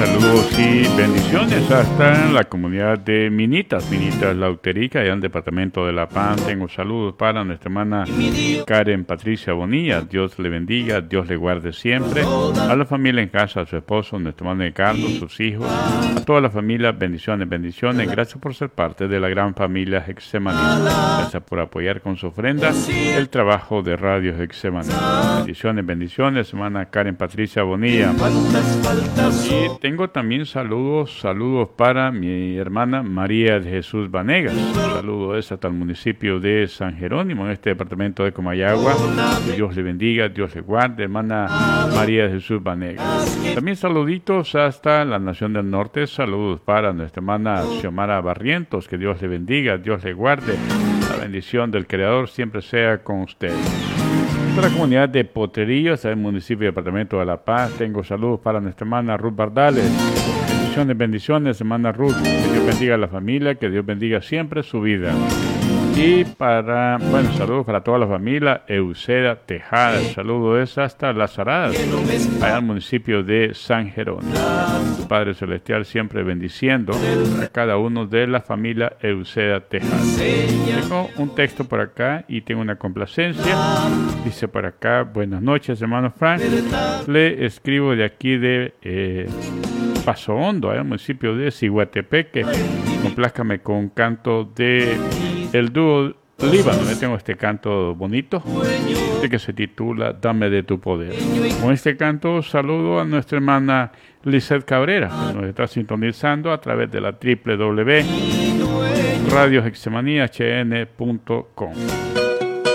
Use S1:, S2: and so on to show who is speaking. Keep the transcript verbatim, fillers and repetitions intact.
S1: Saludos y bendiciones hasta la comunidad de Minitas, Minitas Lauterica, allá en el departamento de La Paz. Tengo saludos para nuestra hermana Karen Patricia Bonilla. Dios le bendiga, Dios le guarde siempre. A la familia en casa, a su esposo, nuestro hermano Carlos, sus hijos, a toda la familia, bendiciones, bendiciones. Gracias por ser parte de la gran familia Getsemaní. Gracias por apoyar con su ofrenda el trabajo de Radio Getsemaní. Bendiciones, bendiciones, hermana Karen Patricia Bonilla. Y tengo también saludos, saludos para mi hermana María de Jesús Vanegas. Saludos es hasta el municipio de San Jerónimo, en este departamento de Comayagua. Que Dios le bendiga, Dios le guarde, hermana María de Jesús Vanegas. También saluditos hasta la Nación del Norte. Saludos para nuestra hermana Xiomara Barrientos. Que Dios le bendiga, Dios le guarde. La bendición del Creador siempre sea con usted. Para la comunidad de Potrerillo, hasta el municipio y departamento de La Paz, tengo saludos para nuestra hermana Ruth Bardales. Bendiciones, bendiciones, hermana Ruth. Que Dios bendiga a la familia, que Dios bendiga siempre su vida. Y para, bueno, saludos para toda la familia Euseda Tejada. El saludo es hasta Las Aradas, allá al municipio de San Jerónimo. Padre Celestial siempre bendiciendo a cada uno de la familia Euseda Tejada. Tengo un texto por acá y tengo una complacencia. Dice por acá: buenas noches, hermano Frank. Le escribo de aquí de eh, Paso Hondo, allá al municipio de Ciguatepeque. Complázcame con un canto de el dúo Líbano. Yo tengo este canto bonito que se titula Dame de tu poder. Con este canto saludo a nuestra hermana Lizeth Cabrera, que nos está sintonizando a través de la doble u doble u doble u punto radio getsemaní h n punto com.